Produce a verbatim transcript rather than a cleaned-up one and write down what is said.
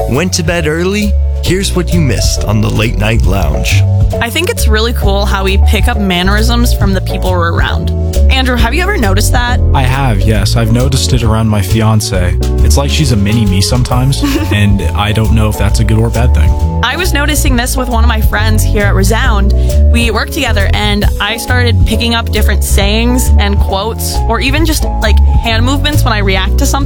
Went to bed early? Here's what you missed on the Late Night Lounge. I think it's really cool how we pick up mannerisms from the people we're around. Andrew, have you ever noticed that? I have, yes. I've noticed it around my fiance. It's like she's a mini me sometimes, and I don't know if that's a good or bad thing. I was noticing this with one of my friends here at Resound. We work together, and I started picking up different sayings and quotes, or even just like hand movements when I react to something.